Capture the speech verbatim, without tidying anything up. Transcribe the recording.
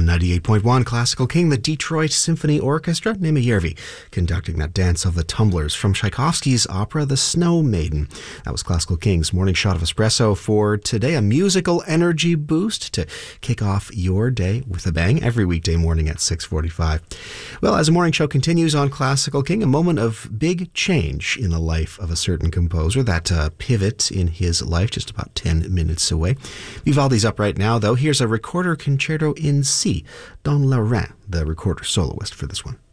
on ninety-eight point one Classical King, the Detroit Symphony Orchestra, Nima Järvi, conducting that Dance of the Tumblers from Tchaikovsky's opera The Snow Maiden. That was Classical King's morning shot of espresso for today, a musical energy boost to kick off your day with a bang every weekday morning at six forty-five. Well, as the morning show continues on Classical King, a moment of big change in the life of a certain composer, that uh, pivot in his life just about ten minutes away. Vivaldi's up right now, though. Here's a recorder concerto in C. Don Laurent, the recorder soloist for this one.